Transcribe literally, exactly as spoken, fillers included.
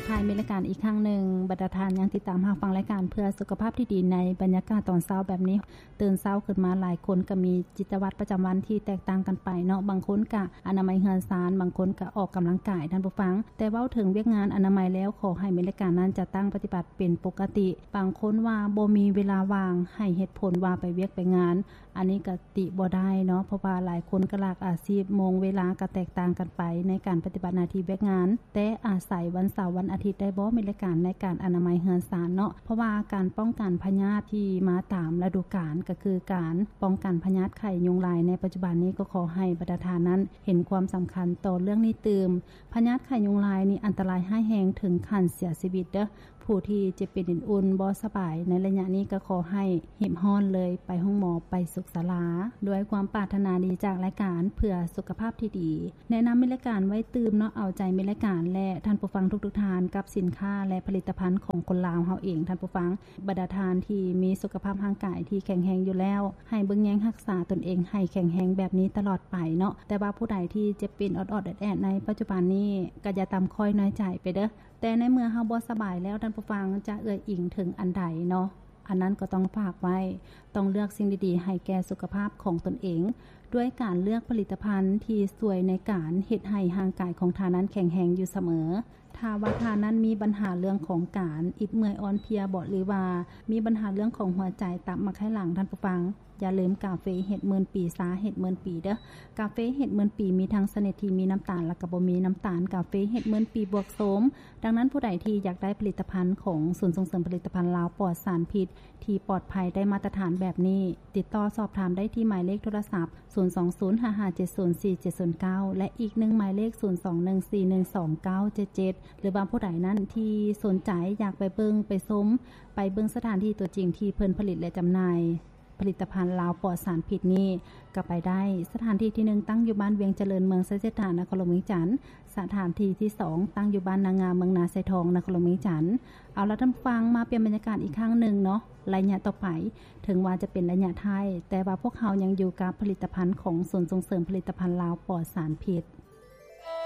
ทายมีรายการอีกครั้งหนึ่งบรรดาทานยังติดตามรับฟังรายการเพื่อสุขภาพที่ดีในบรรยากาศตอนเช้าแบบนี้ตื่นเช้าขึ้นมาหลายคนก็มีกิจวัตรประจำวันที่แตกต่างกันไปเนาะบางคนก็อนามัยเฮือนซานบางคนก็ออกกำลังกายท่านผู้ฟังแต่เว้าถึงเวียกงานอนามัยแล้วขอให้มีรายการนั้นจะตั้งปฏิบัติเป็นปกติบางคนว่าบ่มีเวลาว่างให้เหตุผลว่าไปเวียกไปงานอันนี้ก็ติบ่ได้เนาะเพราะว่าหลายคนก็หลากอาชีพมงเวลาก็แตกต่างกันไปในการปฏิบัติหน้าที่เวียกงานแต่อาศัยวันเสาร์วันอาทิตย์ได้บ่มีรายการในการอนามัยเฮือนซานเนาะเพราะว่าการป้องกันพยาธิที่มาตามฤดูกาลก็คือการป้องกันพยาธิไข้ยุงลายในปัจจุบันนี้ก็ขอให้บรรดาทานนั้นเห็นความสําคัญต่อเรื่องนี้ตื่มพยาธิไข้ยุงลายนี่อันตรายร้ายแรงถึงขั้นเสียชีวิตเด้อผู้ที่เจ็บเป็นอุ่นๆบ่สบายในระยะนี้ก็ขอให้หิบฮ้อนเลยไปห้องหมอไปสุขศาลาด้วยความปรารถนาดีจากรายการเพื่อสุขภาพที่ดีแนะนํามีรายการไว้ตื่มเนาะเอาใจมีรายการและท่านผู้ฟังทุกๆทานกับสินค้าและผลิตภัณฑ์ของคนลาวเฮาเองท่านผู้ฟังบรรดาทานที่มีสุขภาพร่างกายที่แข็งแรงอยู่แล้วให้เบิ่งแยงรักษาตนเองให้แข็งแรงแบบนี้ตลอดไปเนาะแต่ว่าผู้ใดที่เจ็บเป็นออดๆแอดๆในปัจจุบันนี้ก็อย่าตําค่อยน้อยใจไปเด้อแต่ในเมื่อเฮาบ่สบายแล้วท่านผู้ฟังจะเอื้ออิงถึงอันใดเนาะอันนั้นก็ต้องฝากไว้ต้องเลือกสิ่งดีๆให้แก่สุขภาพของตนเองด้วยการเลือกผลิตภัณฑ์ที่สวยในการเฮ็ดให้ร่างกายของทานั้นแข็งแรงอยู่เสมอถ้าว่าทานั้นมีปัญหาเรื่องของการอิดเมื่อยอ่อนเพลียบ่หรือว่ามีปัญหาเรื่องของหัวใจตับมาไข้หลังท่านผู้ฟังอย่าลืมกาเฟเห็ดหมื่นปีสาเห็ดหมื่นปีเด้อกาเฟเห็ดหมื่นปีมีทั้งชนิดที่มีน้ำตาลและก็บ่มีน้ำตาลกาเฟเห็ดหมื่นปีบวกโสมดังนั้นผู้ใดที่อยากได้ผลิตภัณฑ์ของศูนย์ส่งเสริมผลิตภัณฑ์ลาวปลอดสารพิษที่ปลอดภัยได้มาตรฐานแบบนี้ติดต่อสอบถามได้ที่หมายเลขโทรศัพท์ศูนย์ สอง ศูนย์ ห้า ห้า เจ็ด ศูนย์ สี่ เจ็ด ศูนย์ เก้าและอีกหนึ่งหมายเลขศูนย์ สอง หนึ่ง สี่ หนึ่ง สอง เก้า เจ็ด เจ็ดหรือว่าผู้ใดนั้นที่สนใจอยากไปเบิ่งไปชมไปเบิ่งสถานที่ตัวจริงที่เพิ่นผลิตและจำหน่ายผลิตภัณฑ์ลาวปลอดสารพิษนี้ก็ไปได้สถานที่ที่หนึ่งตั้งอยู่บ้านเวียงเจริญเมืองไซเสถานนครหลวงเวียงจันทน์สถานที่ที่สองตั้งอยู่บ้านนางามเมืองนาไซทองนครหลวงเวียงจันทน์เอาล่ะท่านฟังมาเปลี่ยนบรรยากาศอีกครั้งนึงเนาะระยะต่อไปถึงว่าจะเป็นระยะไทยแต่ว่าพวกเขายังอยู่กับผลิตภัณฑ์ของศูนย์ส่งเสริมผลิตภัณฑ์ลาวปลอดสารพิษ